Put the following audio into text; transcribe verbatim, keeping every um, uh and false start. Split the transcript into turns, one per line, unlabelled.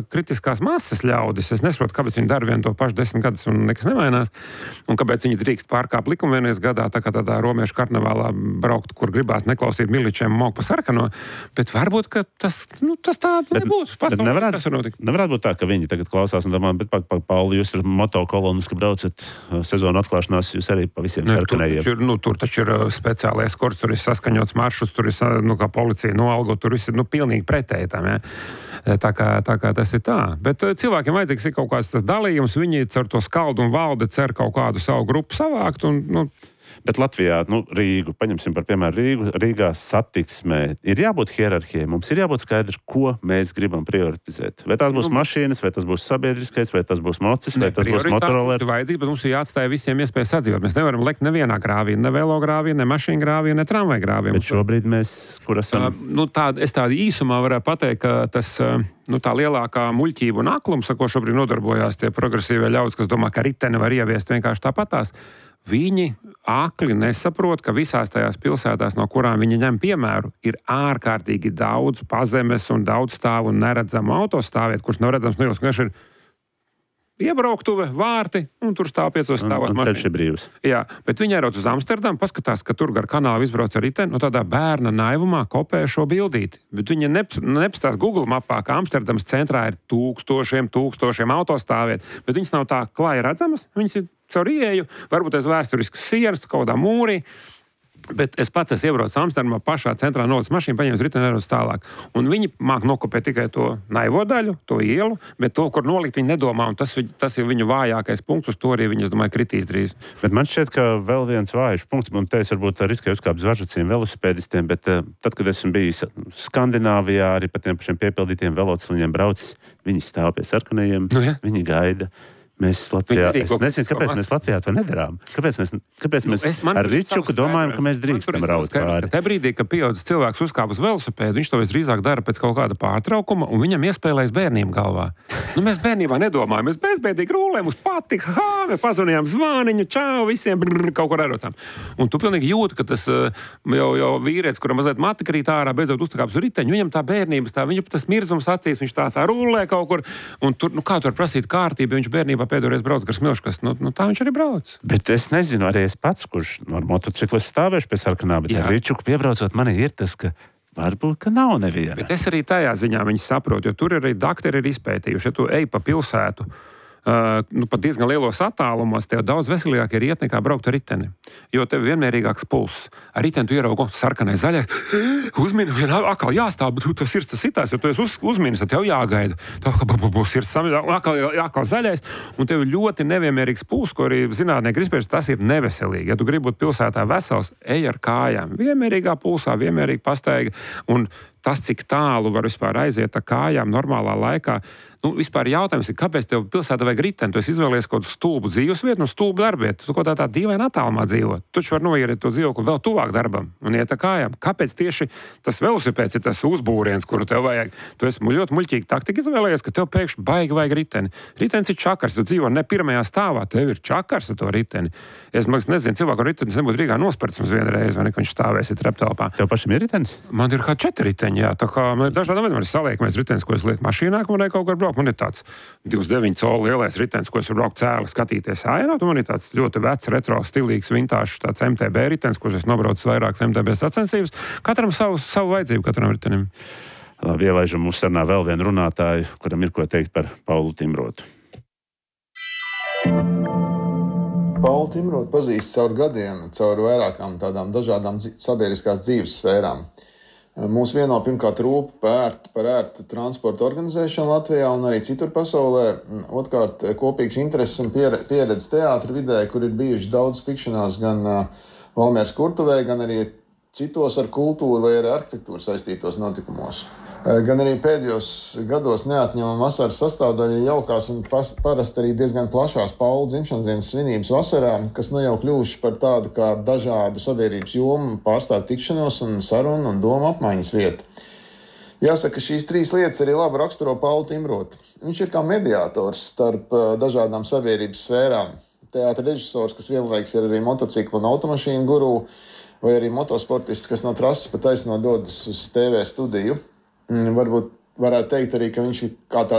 kritiskās masas ļaudis. Es nesaprotu, kāpēc viņi dara vienu to pašu desmit gadus un nekas nemainās. Un kāpēc viņi drīkst pārkāpt likumu vienreiz gadā, tā kā tādā romiešu karnevālā braukt, kur gribās neklausīt miličiem mok pa sarkano. Bet varbūt, ka tas, nu, tas tā nebūtu.
Bet, bet nevarētu, nevarētu būt tā, ka viņi tagad klausās un domā, bet, pa, pa, Pauli, jūs tur motokolonas, ka braucat sezonu atklāšanās, jūs arī pa visiem sarkanējiem.
Tur, nu, tur taču ir speciāli eskorts, tur ir saskaņots maršruts, tur ir, nu, kā policija noalgo, tur ir, nu, pilnīgi pretēji tam, ja. Tā kā, tā kā tas ir tā. Bet cilvēkiem vajadzīgs ir kaut kāds tas dalījums, viņi cer to skaldu un valde cer kaut kādu savu grupu savākt un, nu,
Bet Latvijā, nu, Rīgu, paņemsim par piemēru Rīgu, Rīgā satiksmē ir jābūt hierarhijai, mums ir jābūt skaidrs, ko mēs gribam prioritizēt. Vai tās būs nu, mašīnas, vai tas būs sabiedriskais, vai tas būs mocis, vai tas būs motorolērs.
Vajadzīgi, bet mums ir jāatstāja visiem iespēja sadzīvot. Mēs nevaram lekt nevienā grāvī, ne velo grāvī, ne mašīnu grāvī, ne tramvai grāvī.
Bet šobrīd mēs, kur esam?
Uh, nu, tā, es tādu īsumā varētu pateikt, ka tas, uh, nu, tā lielākā muļķība un aklums, ar ko šobrīd nodarbojās tie progresīvie ļaudis, kas domā, ka riteni var ieviest vienkārši tāpatās. Viņi akli nesaprot, ka visās tajās pilsētās, no kurām viņi ņem piemēru, ir ārkārtīgi daudz pazemes un daudz stāvu un neredzamu autostāvietu, kurš nav redzams no jūs, ka ir iebrauktuve, vārti, un tur stāv piecos stāvos mašīnas.
Un ceļš ir brīvs.
Jā, bet viņi ierauc uz Amsterdamu, paskatās, ka tur gar kanālu izbrauc ar riteni, un tādā bērna naivumā kopē šo bildīti. Bet viņi nep, nepastās Google mapā, ka Amsterdamas centrā ir tūkstošiem, tūkstošiem autostāvietu, bet viņas nav tā klāji redzamas, viņas ir caur ieeju, varbūt aiz vēsturiskas sienas, kaut kādā mūrī. Bet es pats esmu iebraucis Amsterdamā pašā centrā nolicis mašīnu, paņēmis riteni nedaudz tālāk. Un viņi māk nokopēt tikai to naivo daļu, to ielu, bet to, kur nolikt, viņi nedomā, un tas, tas ir viņu vājākais punkts, uz to arī viņi, es domāju, kritīs drīz.
Bet man šķiet, ka vēl viens vājš punkts, un te es varbūt riskēju uzkāpt zvaigžņiem velosipēdistiem, bet uh, tad, kad esmu bijis Skandināvijā, arī pa tiem pašiem piepildītiem veloceliņiem braucis, viņi stāv pie sarkanajiem, nu, ja. Viņi gaida. Mēs Latvijā, es nezinu, kāpēc mēs Latvijā to nedarām. Kāpēc mēs, kāpēc mēs nu, ar Ričuku domājam, ka mēs drīkstam raut pāri?
Te brīdī, kad pieaudzis cilvēks uzkāp uz velosipēdu, viņš to visdrīzāk dara pēc kaut kāda pārtraukuma, un viņam iespēlējas bērnību galvā. Nu, mēs bērnībā nedomājam, mēs bezbēdīgi rūlējam, mums patika, hā, mēs pazvanījām zvāniņu, čau, visiem, brr, kaut kur aerocām. Un tu pilnīgi jūti, ka tas jau, jau vīrietis, kuram mazliet mati krīt ārā, beidzot uztakāps uz riteņu, viņam tā bērnības, tā, viņam tas mirzums acīs, viņš tā tā rūlē kaut kur, un tur, nu, kā tur prasīt kārtību, viņš bērnībā pēdējais brauc gar smilškas, nu, nu tā viņš arī brauc.
Bet es nezinu, arī es pats, kurš no motociklis stāvēšu pie sarkanā, bet ar Ričuku piebraucot, man ir tas, ka varbūt, ka nav neviena.
Bet es arī tajā ziņā viņus saprotu, jo tur arī dakteri ir izpētījuši, ja tu ej pa pilsētu, Uh, nu, pat diezgan lielos attālumos, tev daudz veselīgāk ir iet nekā braukt ar riteni. Jo tev vienmērīgāks pulss. Ar riteni tu ieraugi sarkanais, zaļais, uzmini, atkal jāstāv, bet tu sirds tas sitās, jo tu esi uz, uzminis, tad tev jāgaida. Tev būs sirds samilā, atkal, atkal zaļais, un tev ļoti nevienmērīgs pulss, ko arī zinātnieki izpēš, tas ir neveselīgi. Ja tu gribi būt pilsētā vesels, ej ar kājām. Vienmērīgā pulsā, vienmērīgi pastaiga, un tas, cik tālu var vispār aiziet ar kājām normālā laikā. Nu, vispār jautājums ir, kāpēc tev pilsētā vajag riteni? Tu esi izvēlējies kaut kādu stulbu dzīvesvietu un stulbu darbietu. Tu kaut tā tā dīvaini attālumā dzīvo. Tu taču var noiet to dzīvokli vēl tuvāk darbam un iet ar kājām. Kāpēc tieši tas velosipēds ir tas uzbūriens, kuru tev vajag? Tu esi ļoti muļķīgi taktika izvēlējies, ka tev pēkšņi baigi vajag riteni. Ritenis ir čakars, tu dzīvo ne pirmajā stāvā, tev ir čakars ar to riteni. Es nezinu, cilvēku ritenis nebūtu Rīgā nosperts mums vienreiz, vai ne, ka viņš stāvēs treptelpā.
Tev pašam ir ritenis?
Man ir kā četri riteņi, jā. Tā kā man ir dažādi veidi, man ir saliekamies ritenis, ko es lieku mašīnā, ka man ir kaut kur braukt. Man ir tāds divdesmit deviņi colu lielais ritenis, ko es varu braukt cēli skatīties ājā. Man ir tāds ļoti vecs, retro, stilīgs, vintāžs tāds M T B ritenis, ko es nobraucu vairākas M T B sacensības. Katram savu, savu vajadzību, katram ritenim.
Labi, ielaižam mūsu sarunā vēl vienu runātāju, kuram ir ko teikt par Paulu Timrotu.
Paulu Timrotu pazīst caur gadiem, caur vairākām tādām dažādām sabiedriskās dzīves sfērām. Mūs vieno pirmkārt rūp par ērtu, par ērtu transporta organizēšanu Latvijā un arī citur pasaulē. Otkārt, kopīgs intereses un pieredze teātra vidē, kur ir bijuši daudz tikšanās gan Valmieras kurtuvē, gan arī citos ar kultūru vai ar arhitektūru saistītos notikumos. Gan arī pēdējos gados neatņemama vasaras sastāvdaļa jaukās un pas, parasti arī diezgan plašās Paulu dzimšanas dienas svinības vasarā, kas nu jau kļuvuši par tādu kā dažādu sabiedrības jomu pārstāv tikšanos un sarunu un domu apmaiņas vietu. Jāsaka, šīs trīs lietas arī labi raksturo Paulu Timrotu. Viņš ir kā mediātors starp dažādām sabiedrības sfērām. Teātra režisors, kas vienlaiks ir arī motociklu un automašīnu guru, vai arī motosportists, kas no trases pa taisno dodas uz T V studiju. Varbūt varētu teikt arī, ka viņš ir kā tā